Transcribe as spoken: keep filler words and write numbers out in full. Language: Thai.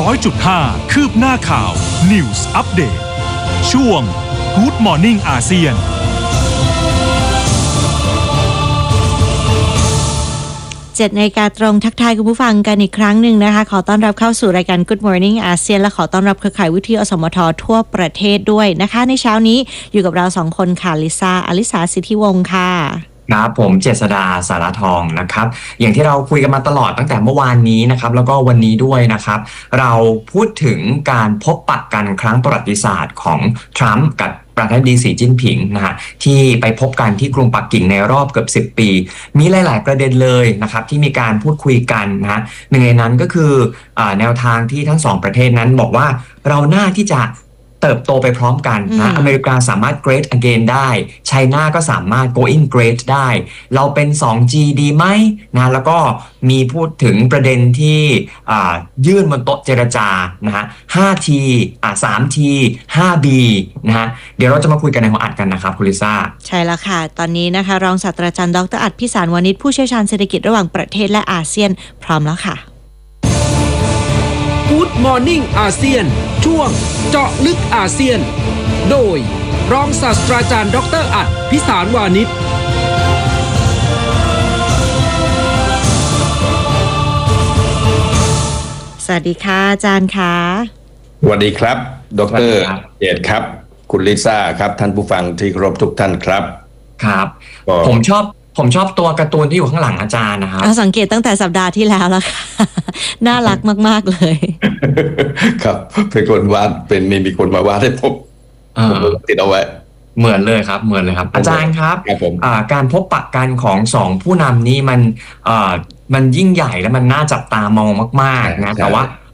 ร้อยจุดห้า คืบหน้าข่าว News Update ช่วง Good Morning อาเซียนเจ็ดนาฬิกาตรงทักทายคุณผู้ฟังกันอีกครั้งหนึ่งนะคะขอต้อนรับเข้าสู่รายการ Good Morning อาเซียนและขอต้อนรับเครือข่ายวิทยุอสมททั่วประเทศด้วยนะคะในเช้านี้อยู่กับเราสองคนค่ะลิซ่าอลิสาสิทธิวงศ์ค่ะครับผมเจษดาสารทองนะครับอย่างที่เราคุยกันมาตลอดตั้งแต่เมื่อวานนี้นะครับแล้วก็วันนี้ด้วยนะครับเราพูดถึงการพบปะกันครั้งประวัติศาสตร์ของทรัมป์กับประธานาธิบดีสีจิ้นผิงนะฮะที่ไปพบกันที่กรุงปักกิ่งในรอบเกือบสิบปีมีหลายๆประเด็นเลยนะครับที่มีการพูดคุยกันนะฮะหนึ่งในนั้นก็คืออ่าแนวทางที่ทั้งสองประเทศนั้นบอกว่าเราน่าที่จะเติบโตไปพร้อมกันนะอเมริกาสามารถ great again ได้ไชน่าก็สามารถ going great ได้เราเป็น ทู จี ดีไหมนะแล้วก็มีพูดถึงประเด็นที่ยื่นบนโต๊ะเจรจานะฮะ ห้า ที อ่า สาม ที ห้า บี นะฮะเดี๋ยวเราจะมาคุยกันในหัวอัดกันนะครับคุณลิซ่าใช่แล้วค่ะตอนนี้นะคะรองศาสตราจารย์ดรอัฏฐพิสารวานิชผู้เชี่ยวชาญเศรษฐกิจระหว่างประเทศและอาเซียนพร้อมแล้วค่ะ Good Morning อาเซียนช่วงเจาะลึกอาเซียนโดยรองศาสตราจารย์ดรอัฏฐพิสารวานิชสวัสดีค่ะอาจารย์ค่ะสวัสดีครับดรเจตครับคุณลิซ่าครับท่านผู้ฟังที่เคารพทุกท่านครับครับผมชอบผมชอบตัวการ์ตูนที่อยู่ข้างหลังอาจารย์นะครับสังเกตตั้งแต่สัปดาห์ที่แล้วแล้วค่ะน่ารักมากๆเลยครับเป็นคนวาดเป็นมีมีคนมาวาดให้ผมผมติดเอาไว้เหมือนเลยครับเหมือนเลยครับอาจารย์ครับการพบปะกันของสองผู้นำนี้มันมันยิ่งใหญ่และมันน่าจับตามองมากๆนะแต่ว่า